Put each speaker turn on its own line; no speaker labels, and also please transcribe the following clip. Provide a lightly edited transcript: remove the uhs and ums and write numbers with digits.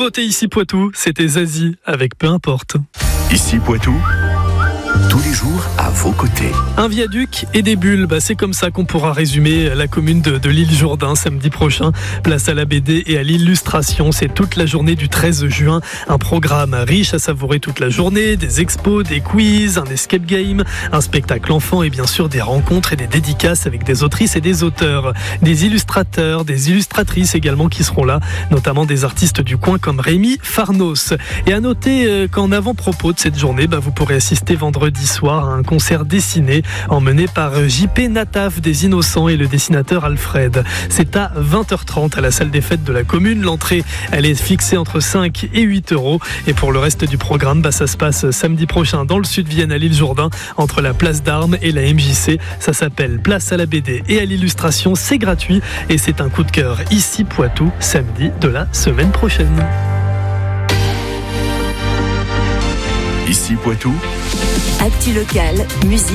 Nouveauté ici Poitou, c'était Zazie avec Peu importe.
Ici Poitou, tous les jours à vos côtés.
Un viaduc et des bulles, c'est comme ça qu'on pourra résumer la commune de l'île Jourdain samedi prochain. Place à la BD et à l'illustration, c'est toute la journée du 13 juin. Un programme riche à savourer toute la journée, des expos, des quiz, un escape game, un spectacle enfant et bien sûr des rencontres et des dédicaces avec des autrices et des auteurs, des illustrateurs, des illustratrices également qui seront là, notamment des artistes du coin comme Rémi Farnos. Et à noter qu'en avant-propos de cette journée, vous pourrez assister vendredi soir à un concert dessiné emmené par JP Nataf des Innocents et le dessinateur Alfred. C'est à 20h30 à la salle des fêtes de la commune. L'entrée, elle est fixée entre 5 et 8 €. Et pour le reste du programme, ça se passe samedi prochain dans le Sud-Vienne à l'île Jourdain, entre la place d'Armes et la MJC. Ça s'appelle Place à la BD et à l'illustration. C'est gratuit et c'est un coup de cœur ici Poitou, samedi de la semaine prochaine.
Ici Poitou.
Actu locale, musique.